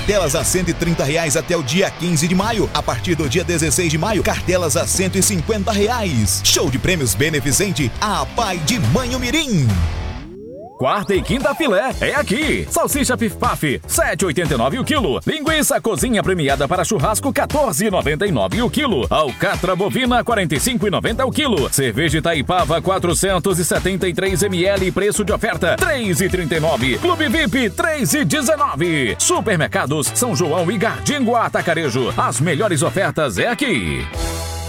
Cartelas a R$ 130 até o dia 15 de maio. A partir do dia 16 de maio, cartelas a R$ 150. Show de prêmios beneficente a Pai de Manho Mirim. Quarta e quinta filé é aqui. Salsicha Pif Paf, 7,89 o quilo. Linguiça cozinha premiada para churrasco, 14,99 o quilo. Alcatra bovina, 45,90 o quilo. Cerveja Itaipava, 473 ml, preço de oferta, 3,39. Clube VIP, 3,19. Supermercados São João e Gardingo Atacarejo. As melhores ofertas é aqui.